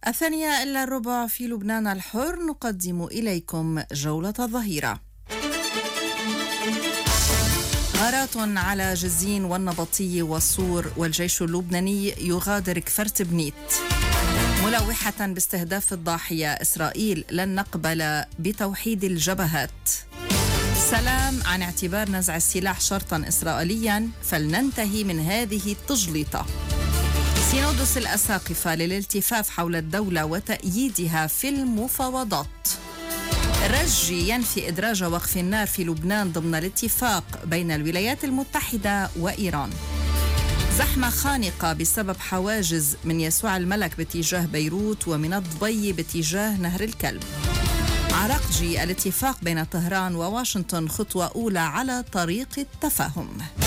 2:15 في لبنان الحر، نقدم إليكم جولة الظهيرة. غارات على جزين والنبطية والصور، والجيش اللبناني يغادر كفرت بنيت. ملوحة باستهداف الضاحية، إسرائيل لن نقبل بتوحيد الجبهات. سلام عن اعتبار نزع السلاح شرطا إسرائيليا، فلننتهي من هذه التجليطة. سينودس الأساقفة للالتفاف حول الدولة وتأييدها في المفاوضات. رجي ينفي إدراج وقف النار في لبنان ضمن الاتفاق بين الولايات المتحدة وإيران. زحمة خانقة بسبب حواجز من يسوع الملك باتجاه بيروت ومن الضبي باتجاه نهر الكلب. عراقجي، الاتفاق بين طهران وواشنطن خطوة أولى على طريق التفاهم.